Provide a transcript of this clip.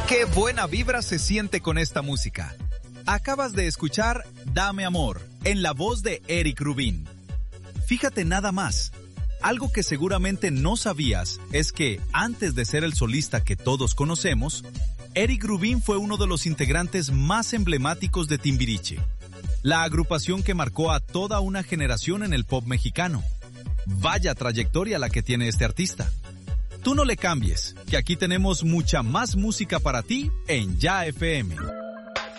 Qué buena vibra se siente con esta música. Acabas de escuchar Dame Amor, en la voz de Eric Rubin. Fíjate nada más, algo que seguramente no sabías es que, antes de ser el solista que todos conocemos, Eric Rubin fue uno de los integrantes más emblemáticos de Timbiriche, la agrupación que marcó a toda una generación en el pop mexicano. Vaya trayectoria la que tiene este artista. Tú no le cambies, que aquí tenemos mucha más música para ti en Ya FM.